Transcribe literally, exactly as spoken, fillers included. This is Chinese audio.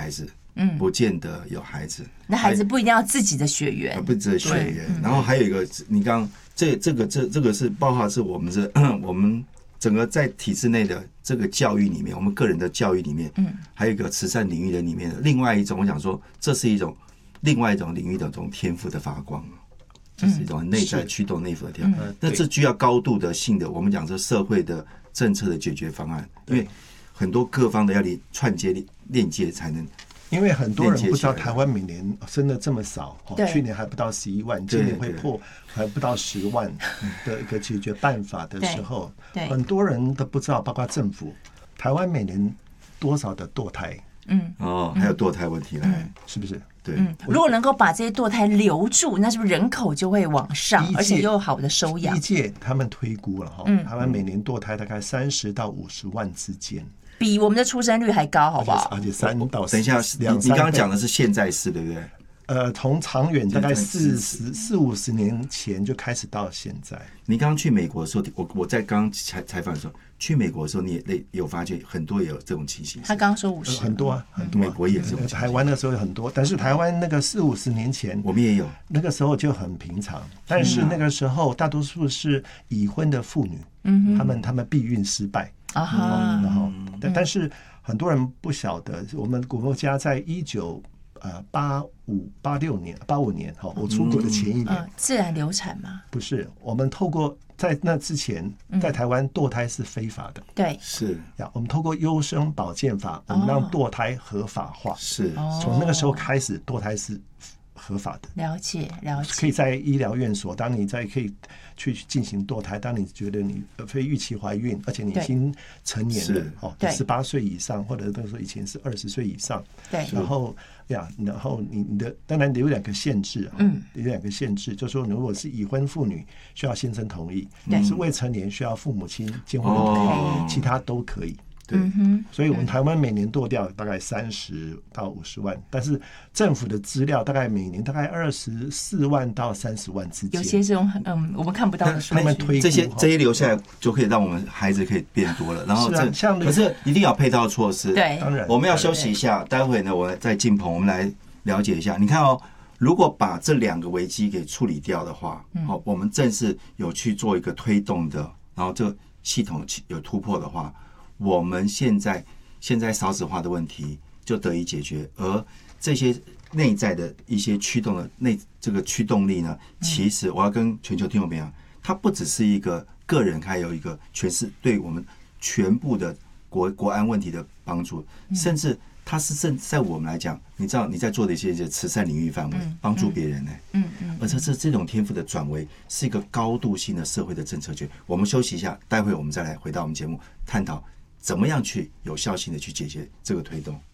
子，嗯，不见得有孩子。 那孩子不一定要自己的血缘， 不只是血缘。然后还有一个，你刚刚这这个这这个是包括是我们是我们整个在体制内的这个教育里面，我们个人的教育里面，嗯，还有一个慈善领域的里面的另外一种，我想说，这是一种另外一种领域的这种天赋的发光。这是一种内在驱动内部的天赋，那这需要高度的性的，我们讲说社会的政策的解决方案，因为很多各方的要串接链接才能。 因为很多人不知道台湾每年生的这么少，去年还不到十一万，今年会破还不到十万的一个解决办法的时候，很多人都不知道，包括政府，台湾每年多少的堕胎， 嗯，哦，还有堕胎问题来，嗯、 是不是？ 对、 嗯，如果能够把这些堕胎留住，那是不是人口就会往上，而且又有好的收养？ 一届他们推估了哈，嗯、台湾每年堕胎大概三十到五十万之间， 比我们的出生率还高，好不好？ 而且三到等一下，你你刚刚讲的是现在式，对不对？ 呃，从长远大概四十四五十年前就开始到现在。 你刚刚去美国的时候，我我在刚刚采采访的时候，去美国的时候，你也有发觉很多也有这种情形。 他刚刚说五十、 呃，很多啊，很多、啊。 美国也是、呃， 台湾那时候有很多，但是台湾那个四五十年前， 我们也有， 那个时候就很平常。但是那个时候大多数是已婚的妇女，嗯，他们他们避孕失败啊哈，然后但但是很多人不晓得，我们国家在一九。呃，八五八六年，八五年，哈，我出国的前一年，嗯嗯、自然流产吗？ 不是，我们透过在那之前，在台湾堕胎是非法的， 对、嗯， 是呀，我们透过优生保健法，我们让堕胎合法化， 是、 哦，从那个时候开始，堕胎是合法的， 了解了解， 可以在医疗院所，当你在可以去进行堕胎，当你觉得你非预期怀孕，而且你已经成年了，哦，十八岁以上，或者那时候以前是二十岁以上， 对， 然后呀，然后你你的当然有两个限制，嗯，有两个限制，就是说如果是已婚妇女需要先生同意，对，是未成年需要父母亲监护人同意，哦、其他都可以。对，嗯、所以我们台湾每年堕掉大概三十到五十万，但是政府的资料大概每年大概二十四万到三十万之间。 有些这种嗯我们看不到的数据， 他们推估这些这些留下来就可以让我们孩子可以变多了。然后这、啊、像可是一定要配套措施。 对， 当然我们要休息一下，待会呢我再进棚，我们来了解一下。你看哦，如果把这两个危机给处理掉的话，嗯、哦，我们正是有去做一个推动的，然后这系统有突破的话。我们现在现在少子化的问题就得以解决，而这些内在的一些驱动的内这个驱动力呢，其实我要跟全球听众朋友讲，它不只是一个个人，还有一个全是对我们全部的国国安问题的帮助，甚至它是甚在我们来讲，你知道你在做的一些慈善领域范围，帮助别人呢、欸，嗯嗯，而且这这种天赋的转为是一个高度性的社会的政策决。我们休息一下，待会我们再来回到我们节目探讨。怎么样去有效性的去解决这个推动？